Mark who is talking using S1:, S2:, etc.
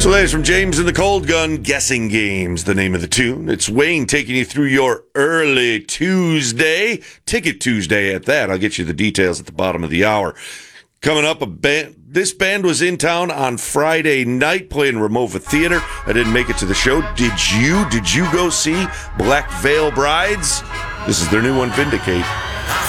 S1: So, ladies, from James and the Cold Gun, Guessing Games, the name of the tune. It's Wayne taking you through your early Tuesday, Ticket Tuesday at that. I'll get you the details at the bottom of the hour. Coming up, this band was in town on Friday night playing Ramova Theater. I didn't make it to the show. Did you? Did you go see Black Veil Brides? This is their new one, Vindicate.